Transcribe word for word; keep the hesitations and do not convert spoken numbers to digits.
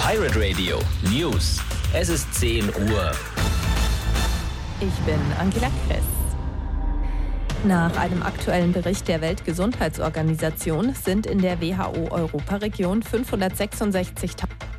Pirate Radio News. Es ist zehn Uhr. Ich bin Angela Kress. Nach einem aktuellen Bericht der Weltgesundheitsorganisation sind in der W H O-Europaregion fünfhundertsechsundsechzigtausend